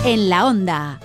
en la Onda.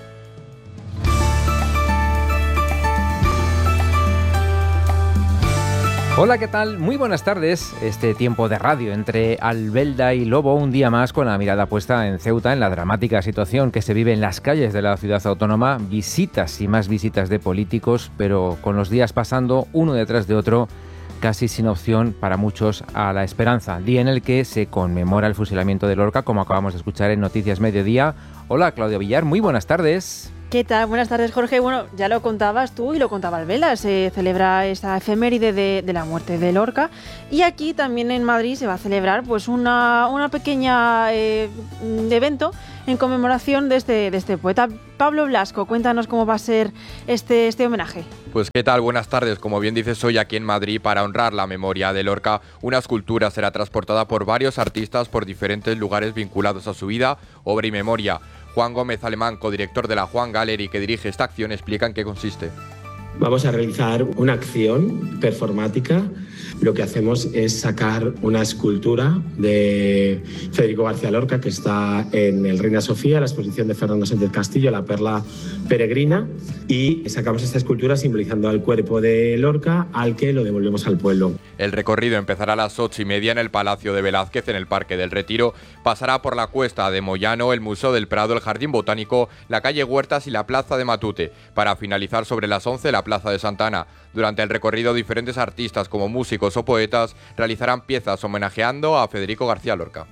Hola, ¿qué tal? Muy buenas tardes. Este tiempo de radio entre Albelda y Lobo, un día más con la mirada puesta en Ceuta, en la dramática situación que se vive en las calles de la ciudad autónoma, visitas y más visitas de políticos, pero con los días pasando uno detrás de otro, casi sin opción para muchos a la esperanza. Día en el que se conmemora el fusilamiento de Lorca, como acabamos de escuchar en Noticias Mediodía. Hola, Claudia Villar, muy buenas tardes. ¿Qué tal? Buenas tardes, Jorge. Bueno, ya lo contabas tú y lo contaba Albelda. Se celebra esta efeméride de la muerte de Lorca. Y aquí también en Madrid se va a celebrar pues una pequeña evento en conmemoración de este poeta. Pablo Blasco, cuéntanos cómo va a ser este homenaje. Pues qué tal, buenas tardes. Como bien dices, hoy aquí en Madrid, para honrar la memoria de Lorca, una escultura será transportada por varios artistas por diferentes lugares vinculados a su vida, obra y memoria. Juan Gómez Alemán, codirector de la Juan Gallery, que dirige esta acción, explica en qué consiste. Vamos a realizar una acción performática. Lo que hacemos es sacar una escultura de Federico García Lorca, que está en el Reina Sofía, la exposición de Fernando Sánchez Castillo, la perla peregrina, y sacamos esta escultura simbolizando al cuerpo de Lorca, al que lo devolvemos al pueblo. El recorrido empezará a las 8:30 en el Palacio de Velázquez, en el Parque del Retiro. Pasará por la Cuesta de Moyano, el Museo del Prado, el Jardín Botánico, la calle Huertas y la Plaza de Matute, para finalizar sobre las 11 la Plaza de Santa Ana. Durante el recorrido, diferentes artistas como músicos o poetas realizarán piezas homenajeando a Federico García Lorca.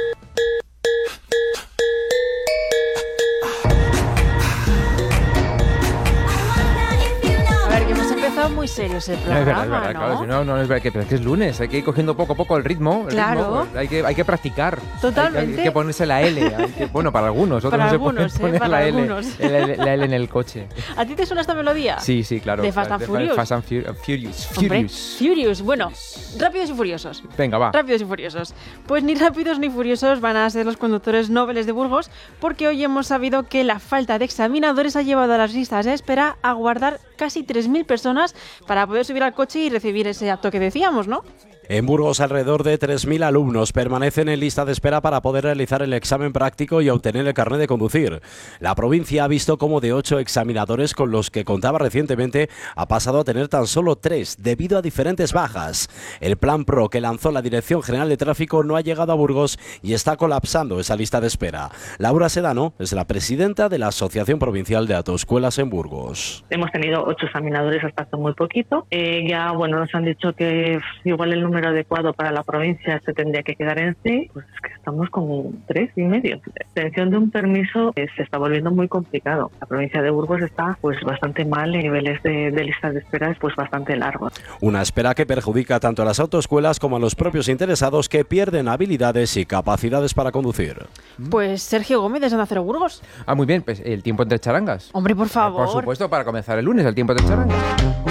Muy serios el programa, es verdad, ¿no? Claro, si no es verdad, pero es que es lunes, hay que ir cogiendo poco a poco el ritmo. Claro. Hay que practicar. Totalmente. Hay que ponerse la L. Bueno, para algunos, otros para no algunos, se pueden poner para la algunos. L en el coche. ¿A ti te suena esta melodía? Sí, claro. De Fast and Furious. Fast and Furious. Hombre, Furious. Bueno, Rápidos y Furiosos. Venga, va. Rápidos y Furiosos. Pues ni rápidos ni furiosos van a ser los conductores nobles de Burgos, porque hoy hemos sabido que la falta de examinadores ha llevado a las listas de espera a guardar casi 3.000 personas para poder subir al coche y recibir ese acto que decíamos, ¿no? En Burgos, alrededor de 3.000 alumnos permanecen en lista de espera para poder realizar el examen práctico y obtener el carnet de conducir. La provincia ha visto cómo de 8 examinadores con los que contaba recientemente ha pasado a tener tan solo 3 debido a diferentes bajas. El plan PRO que lanzó la Dirección General de Tráfico no ha llegado a Burgos y está colapsando esa lista de espera. Laura Sedano es la presidenta de la Asociación Provincial de Autoescuelas en Burgos. Hemos tenido 8 examinadores hasta hace muy poquito. Nos han dicho que igual el número adecuado para la provincia se tendría que quedar en sí, pues es que estamos con 3,5. La obtención de un permiso se está volviendo muy complicado. La provincia de Burgos está pues bastante mal en niveles de listas de espera pues bastante largos. Una espera que perjudica tanto a las autoescuelas como a los propios interesados que pierden habilidades y capacidades para conducir. Pues Sergio Gómez de Onda Cero Burgos. Muy bien, pues el tiempo entre charangas. Hombre, por favor. Por supuesto, para comenzar el lunes, el tiempo entre charangas.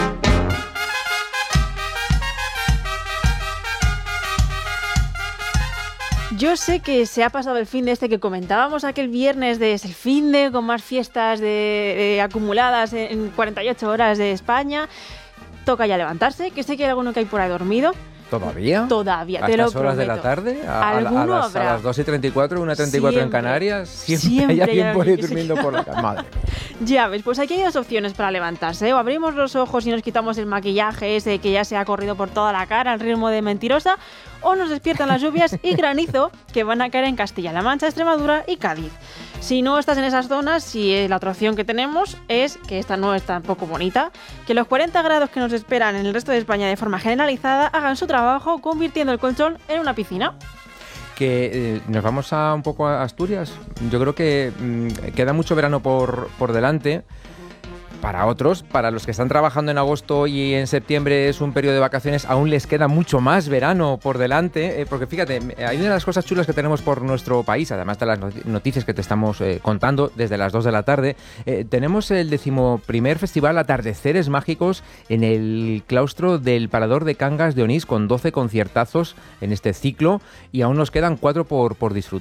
Yo sé que se ha pasado el fin de que comentábamos aquel viernes de el fin de con más fiestas acumuladas en 48 horas de España. Toca ya levantarse, que sé que hay alguno que hay por ahí dormido. ¿Todavía? Todavía, ¿A te lo estas horas prometo. de la tarde? A las 2:34, 1:34 en Canarias. Siempre hay alguien por ahí durmiendo por la cama. Madre. Ya ves, pues aquí hay 2 opciones para levantarse. O abrimos los ojos y nos quitamos el maquillaje ese que ya se ha corrido por toda la cara al ritmo de Mentirosa, o nos despiertan las lluvias y granizo que van a caer en Castilla-La Mancha, Extremadura y Cádiz. Si no estás en esas zonas, la otra opción que tenemos es, que esta no es tampoco bonita, que los 40 grados que nos esperan en el resto de España de forma generalizada hagan su trabajo convirtiendo el colchón en una piscina. Que nos vamos un poco a Asturias. Yo creo que queda mucho verano por delante. Para otros, para los que están trabajando en agosto y en septiembre es un periodo de vacaciones, aún les queda mucho más verano por delante, porque fíjate, hay una de las cosas chulas que tenemos por nuestro país, además de las noticias que te estamos contando desde las 2 de la tarde, tenemos el 11º Festival Atardeceres Mágicos en el claustro del Parador de Cangas de Onís, con 12 conciertazos en este ciclo, y aún nos quedan 4 por disfrutar.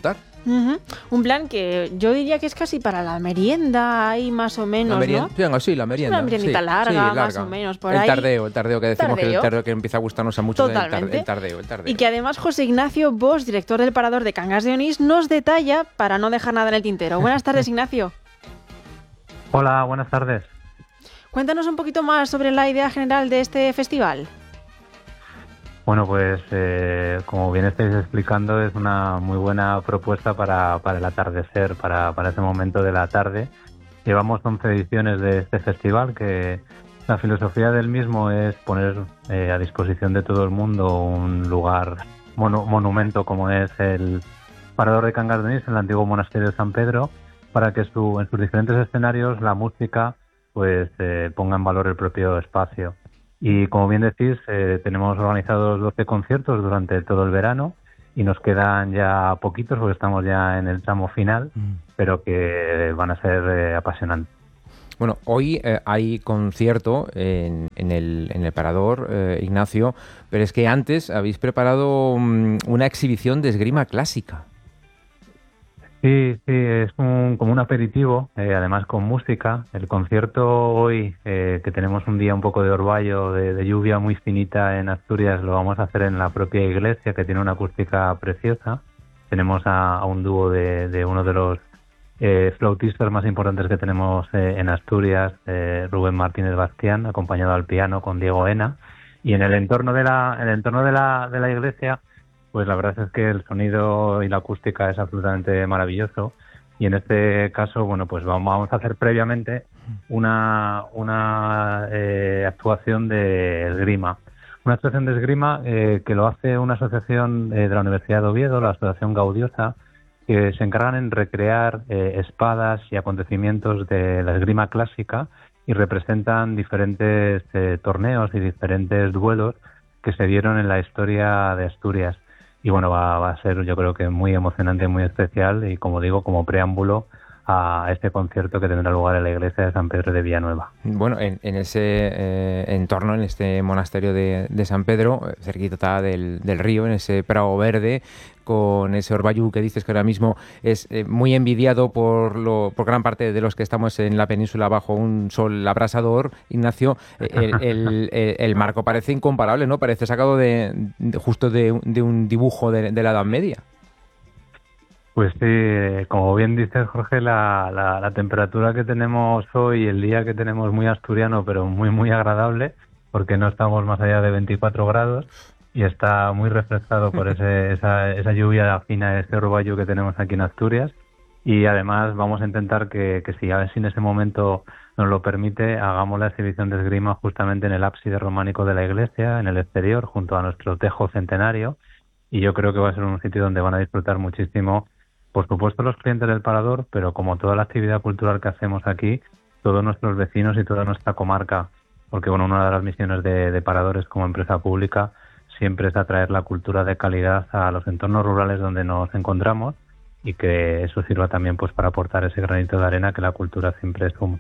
Ujú. Un plan que yo diría que es casi para la merienda, ahí más o menos, ¿no? Venga, sí, la merienda. Una meriendita sí, larga, sí, más o menos, por el ahí. Tardeo, que decimos que es el tardeo que empieza a gustarnos a muchos. Totalmente. El tardeo. Y que además José Ignacio Bosch, director del Parador de Cangas de Onís, nos detalla para no dejar nada en el tintero. Buenas tardes, Ignacio. Hola, buenas tardes. Cuéntanos un poquito más sobre la idea general de este festival. Bueno, pues como bien estáis explicando, es una muy buena propuesta para el atardecer, para ese momento de la tarde. Llevamos 11 ediciones de este festival, que la filosofía del mismo es poner a disposición de todo el mundo un lugar, monumento como es el Parador de Cangas de Onís, el antiguo monasterio de San Pedro, para que en sus diferentes escenarios la música pues ponga en valor el propio espacio. Y como bien decís, tenemos organizados 12 conciertos durante todo el verano y nos quedan ya poquitos porque estamos ya en el tramo final, pero que van a ser apasionantes. Bueno, hoy hay concierto en el Parador, Ignacio, pero es que antes habéis preparado una exhibición de esgrima clásica. Sí, es como un aperitivo, además con música. El concierto hoy, que tenemos un día un poco de orvallo, de lluvia muy finita en Asturias, lo vamos a hacer en la propia iglesia, que tiene una acústica preciosa. Tenemos a un dúo de uno de los flautistas más importantes que tenemos en Asturias, Rubén Martínez Bastián, acompañado al piano con Diego Ena. Y en el entorno de la iglesia, pues la verdad es que el sonido y la acústica es absolutamente maravilloso. Y en este caso, bueno, pues vamos a hacer previamente una actuación de esgrima. Una actuación de esgrima que lo hace una asociación de la Universidad de Oviedo, la Asociación Gaudiosa, que se encargan en recrear espadas y acontecimientos de la esgrima clásica y representan diferentes torneos y diferentes duelos que se dieron en la historia de Asturias. Y bueno, va a ser, yo creo que muy emocionante, muy especial y, como digo, como preámbulo a este concierto que tendrá lugar en la iglesia de San Pedro de Villanueva. Bueno, en ese entorno, en este monasterio de San Pedro, cerquita del río, en ese prado verde, con ese orvallo que dices que ahora mismo es muy envidiado por gran parte de los que estamos en la península bajo un sol abrasador, Ignacio, el marco parece incomparable, ¿no? Parece sacado justo de un dibujo de la Edad Media. Pues sí, como bien dices, Jorge, la temperatura que tenemos hoy, el día que tenemos muy asturiano, pero muy, muy agradable, porque no estamos más allá de 24 grados y está muy refrescado por esa lluvia fina, ese orvallo que tenemos aquí en Asturias. Y además vamos a intentar que si a ver si en ese momento nos lo permite, hagamos la exhibición de esgrima justamente en el ábside románico de la iglesia, en el exterior, junto a nuestro tejo centenario. Y yo creo que va a ser un sitio donde van a disfrutar muchísimo, por supuesto, los clientes del Parador, pero como toda la actividad cultural que hacemos aquí, todos nuestros vecinos y toda nuestra comarca, porque bueno, una de las misiones de Paradores como empresa pública siempre es atraer la cultura de calidad a los entornos rurales donde nos encontramos y que eso sirva también pues para aportar ese granito de arena que la cultura siempre suma.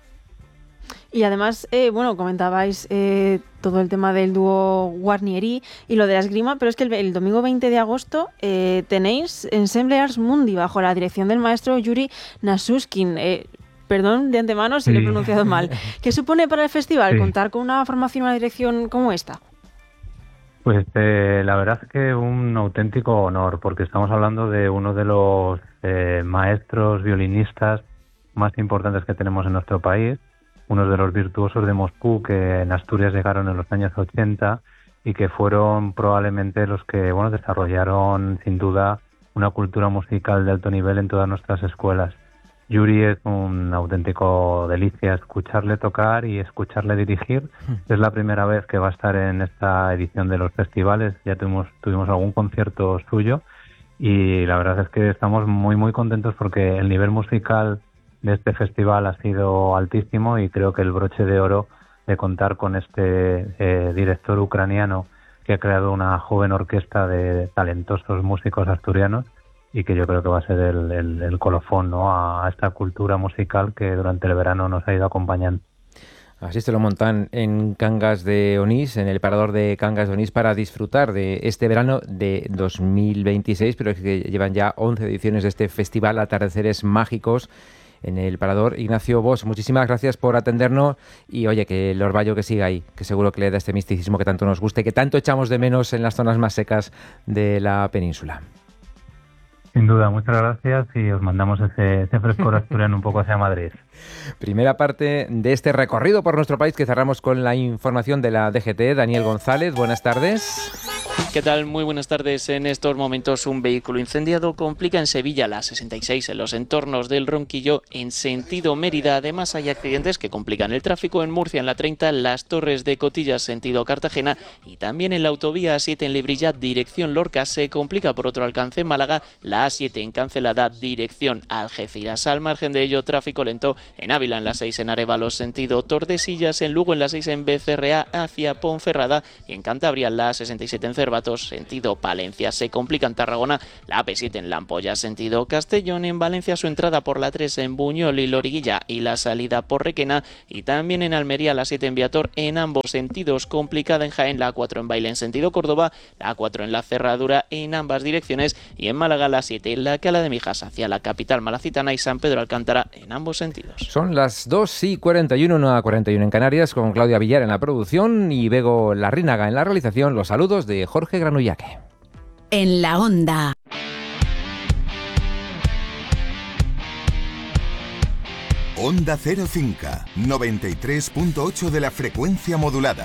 Y además, bueno, comentabais todo el tema del dúo Guarnieri y lo de la esgrima, pero es que el domingo 20 de agosto tenéis Ensemble Ars Mundi bajo la dirección del maestro Yuri Nasuskin. Perdón de antemano si lo he pronunciado mal. ¿Qué supone para el festival contar con una formación y una dirección como esta? Pues la verdad es que un auténtico honor, porque estamos hablando de uno de los maestros violinistas más importantes que tenemos en nuestro país, unos de los virtuosos de Moscú que en Asturias llegaron en los años 80 y que fueron probablemente los que desarrollaron sin duda una cultura musical de alto nivel en todas nuestras escuelas. Yuri es un auténtico delicia escucharle tocar y escucharle dirigir. Es la primera vez que va a estar en esta edición de los festivales. Ya tuvimos algún concierto suyo y la verdad es que estamos muy muy contentos porque el nivel musical de este festival ha sido altísimo y creo que el broche de oro de contar con este director ucraniano que ha creado una joven orquesta de talentosos músicos asturianos y que yo creo que va a ser el colofón, ¿no?, a esta cultura musical que durante el verano nos ha ido acompañando. Así se lo montan en Cangas de Onís, en el parador de Cangas de Onís, para disfrutar de este verano de 2026, pero es que llevan ya 11 ediciones de este festival Atardeceres Mágicos en el parador. Ignacio Bosch, muchísimas gracias por atendernos y oye, que el orvallo que siga ahí, que seguro que le da este misticismo que tanto nos gusta y que tanto echamos de menos en las zonas más secas de la península. Sin duda, muchas gracias y os mandamos ese frescor asturiano un poco hacia Madrid. Primera parte de este recorrido por nuestro país que cerramos con la información de la DGT. Daniel González, buenas tardes. ¿Qué tal? Muy buenas tardes. En estos momentos un vehículo incendiado complica en Sevilla la 66 en los entornos del Ronquillo en sentido Mérida. Además hay accidentes que complican el tráfico en Murcia en la 30, Las Torres de Cotillas sentido Cartagena y también en la autovía A7 en Lebrija dirección Lorca. Se complica por otro alcance en Málaga la A7 en Cancelada dirección Algeciras. Al margen de ello, tráfico lento en Ávila en la 6 en Arévalos sentido Tordesillas, en Lugo en la 6 en Becerrea hacia Ponferrada y en Cantabria la 67 en Cervatos sentido Palencia. Se complica en Tarragona la AP7 en La Ampolla sentido Castellón, en Valencia su entrada por la 3 en Buñol y Loriguilla y la salida por Requena, y también en Almería la 7 en Viator en ambos sentidos. Complicada en Jaén la 4 en Baile en sentido Córdoba, la 4 en la Cerradura en ambas direcciones y en Málaga la 7 en la Cala de Mijas hacia la capital malacitana y San Pedro Alcántara en ambos sentidos. Son las 2:41, 1:41 en Canarias, con Claudia Villar en la producción y Bego Larrínaga en la realización. Los saludos de Jorge Granullaque. En la Onda. Onda Cero Cinca, 93.8 de la frecuencia modulada.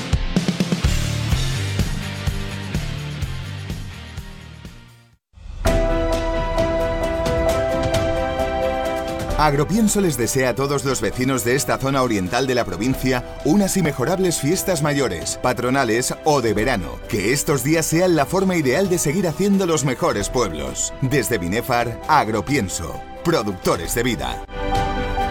Agropienso les desea a todos los vecinos de esta zona oriental de la provincia unas inmejorables fiestas mayores, patronales o de verano. Que estos días sean la forma ideal de seguir haciendo los mejores pueblos. Desde Binefar, Agropienso, productores de vida.